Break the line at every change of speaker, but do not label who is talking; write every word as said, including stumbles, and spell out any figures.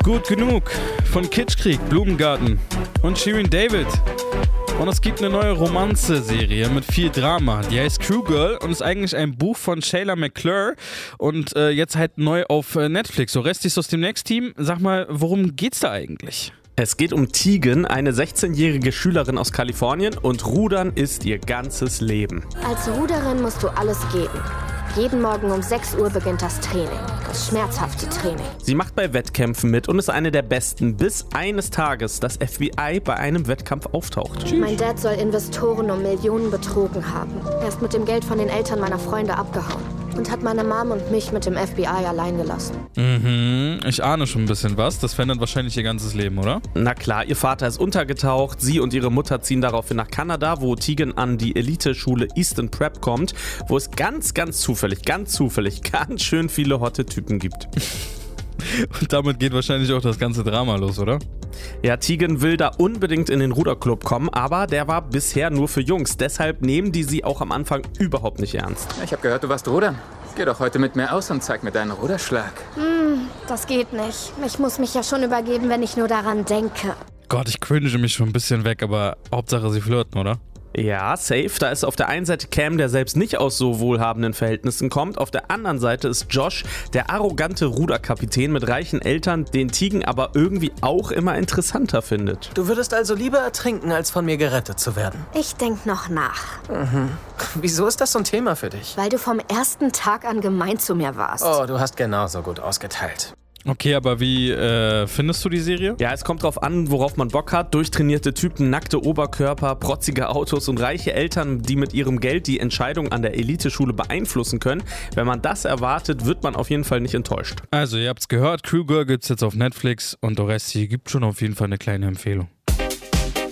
Gut genug von Kitschkrieg, Blumengarten und Shirin David. Und es gibt eine neue Romanze-Serie mit viel Drama. Die heißt Crew Girl und ist eigentlich ein Buch von Shayla McClure und äh, jetzt halt neu auf äh, Netflix. So, Restis aus dem Next-Team, sag mal, worum geht's da eigentlich?
Es geht um Tegan, eine sechzehnjährige Schülerin aus Kalifornien, und Rudern ist ihr ganzes Leben.
Als Ruderin musst du alles geben. Jeden Morgen um sechs Uhr beginnt das Training, das schmerzhafte Training.
Sie macht bei Wettkämpfen mit und ist eine der Besten, bis eines Tages das F B I bei einem Wettkampf auftaucht.
Mein Dad soll Investoren um Millionen betrogen haben. Er ist mit dem Geld von den Eltern meiner Freunde abgehauen und hat meine Mom und mich mit dem F B I allein gelassen.
Mhm, ich ahne schon ein bisschen was. Das verändert wahrscheinlich ihr ganzes Leben, oder?
Na klar, ihr Vater ist untergetaucht, sie und ihre Mutter ziehen daraufhin nach Kanada, wo Tegan an die Elite-Schule Easton Prep kommt, wo es ganz, ganz zufällig, ganz zufällig ganz schön viele hotte Typen gibt.
Und damit geht wahrscheinlich auch das ganze Drama los, oder?
Ja, Tegan will da unbedingt in den Ruderclub kommen, aber der war bisher nur für Jungs. Deshalb nehmen die sie auch am Anfang überhaupt nicht ernst.
Ich habe gehört, du warst rudern. Geh doch heute mit mir aus und zeig mir deinen Ruderschlag.
Hm, das geht nicht. Ich muss mich ja schon übergeben, wenn ich nur daran denke.
Gott, ich cringe mich schon ein bisschen weg, aber Hauptsache sie flirten, oder?
Ja, safe. Da ist auf der einen Seite Cam, der selbst nicht aus so wohlhabenden Verhältnissen kommt. Auf der anderen Seite ist Josh, der arrogante Ruderkapitän mit reichen Eltern, den Tegan aber irgendwie auch immer interessanter findet.
Du würdest also lieber ertrinken, als von mir gerettet zu werden.
Ich denk noch nach.
Mhm. Wieso ist das so ein Thema für dich?
Weil du vom ersten Tag an gemein zu mir warst.
Oh, du hast genauso gut ausgeteilt.
Okay, aber wie äh, findest du die Serie?
Ja, es kommt drauf an, worauf man Bock hat. Durchtrainierte Typen, nackte Oberkörper, protzige Autos und reiche Eltern, die mit ihrem Geld die Entscheidung an der Eliteschule beeinflussen können. Wenn man das erwartet, wird man auf jeden Fall nicht enttäuscht.
Also, ihr habt's gehört, Crew Girl gibt's jetzt auf Netflix und Oresti gibt schon auf jeden Fall eine kleine Empfehlung.